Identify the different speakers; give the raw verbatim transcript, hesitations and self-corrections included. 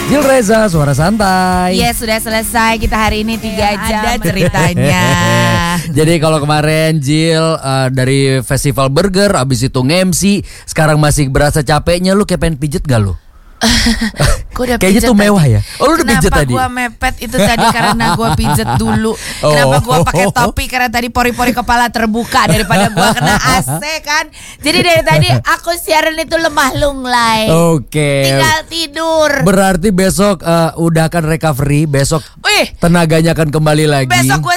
Speaker 1: Jil Reza, suara santai.
Speaker 2: Yes, sudah selesai kita hari ini tiga
Speaker 3: Ya,
Speaker 2: jam
Speaker 3: ada
Speaker 2: ceritanya.
Speaker 1: Jadi kalau kemarin Jil uh, dari festival burger, abis itu nge-M C, sekarang masih berasa capeknya, lu kayak pengen pijet gak lu?
Speaker 2: Gua udah
Speaker 1: Kayaknya
Speaker 2: pijet
Speaker 1: tuh mewah
Speaker 2: tadi.
Speaker 1: ya. Oh, lu udah pijet
Speaker 2: Kenapa
Speaker 1: tadi?
Speaker 2: gua mepet itu tadi karena gua pijet dulu.
Speaker 1: Oh.
Speaker 2: Kenapa gua pakai topi karena tadi pori-pori kepala terbuka daripada gua kena A C kan. Jadi dari tadi aku siaran itu lemah lunglai.
Speaker 1: Oke.
Speaker 2: Tinggal tidur.
Speaker 1: Berarti besok uh, udah akan recovery, besok
Speaker 2: Wih,
Speaker 1: tenaganya akan kembali lagi.
Speaker 2: besok gue